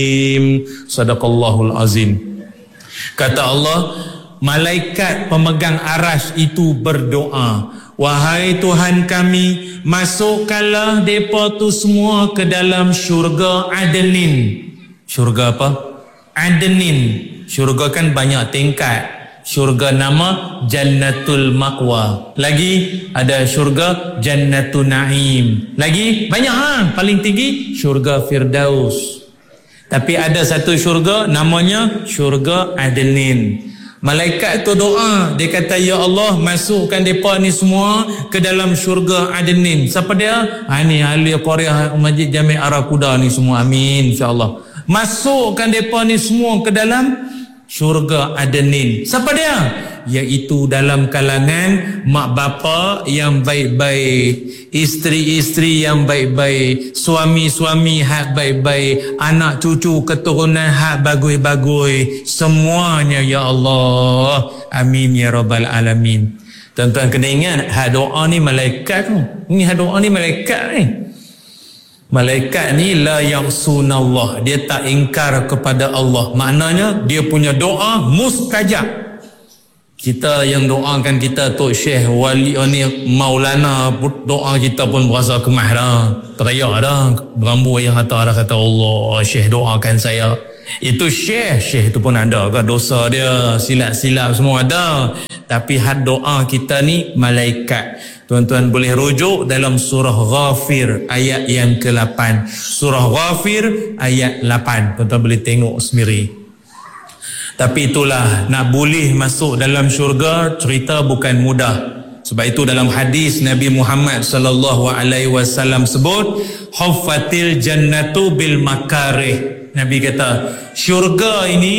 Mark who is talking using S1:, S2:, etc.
S1: Sadaqallahul azim. Kata Allah, malaikat pemegang arasy itu berdoa, wahai Tuhan kami, masukkanlah depa tu semua ke dalam syurga Adnin. Syurga apa? Adnin. Syurga kan banyak tingkat. Syurga nama Jannatul Ma'wa. Lagi ada syurga Jannatul Naim. Lagi banyak paling tinggi syurga Firdaus. Tapi ada satu syurga namanya syurga Adnin. Malaikat tu doa, dia kata, ya Allah, masukkan depa ni semua ke dalam syurga Adnin. Siapa dia? Ni ahli Qaryah Masjid Jami' Arakuda ni semua. Amin insya-Allah. Masukkan depa ni semua ke dalam syurga Adnin. Siapa dia? Iaitu dalam kalangan mak bapa yang baik-baik, isteri-isteri yang baik-baik, suami-suami hak baik-baik, anak cucu keturunan hak bagus-bagus, semuanya ya Allah. Amin ya rabbal alamin. Tuan-tuan kena ingat, hak doa ni malaikat tu. Ni hak doa ni malaikat ni. Malaikat ni la ya'sunallah, dia tak ingkar kepada Allah. Maknanya dia punya doa mustajab. Kita yang doakan kita Tok Syekh Wali ni Maulana, doa kita pun berasa kemah dah, teriak dah, berambu yang dah kata Allah Syekh doakan saya. Itu Syekh tu pun ada kan dosa dia, silap-silap semua ada. Tapi had doa kita ni malaikat. Tuan-tuan boleh rujuk dalam surah Ghafir ayat yang ke-8. Surah Ghafir ayat 8. Tuan-tuan boleh tengok sendiri. Tapi itulah, nak boleh masuk dalam syurga cerita bukan mudah. Sebab itu dalam hadis Nabi Muhammad sallallahu alaihi wasallam sebut, huffatil jannatu bil makarih. Nabi kata, syurga ini